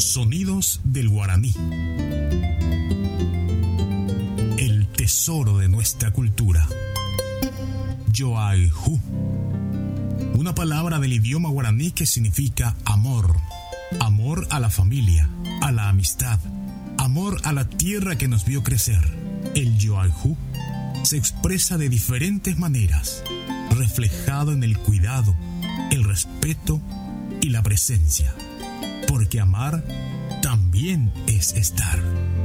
Sonidos del guaraní. El tesoro de nuestra cultura. Yoaijú. Una palabra del idioma guaraní que significa amor. Amor a la familia, a la amistad, amor a la tierra que nos vio crecer. El yoaijú se expresa de diferentes maneras, reflejado en el cuidado, el respeto y la presencia. Porque amar también es estar.